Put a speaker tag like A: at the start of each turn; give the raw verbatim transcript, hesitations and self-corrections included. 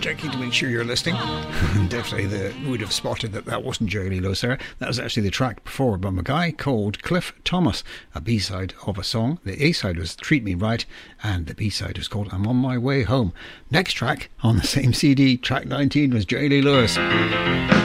A: just checking to make sure you're listening. Definitely the, would have spotted that that wasn't Jerry Lee Lewis there. That was actually the track performed by a guy called Cliff Thomas, a B-side of a song. The A-side was Treat Me Right, and the B-side was called I'm On My Way Home. Next track on the same C D, track nineteen, was Jerry Lee Lewis.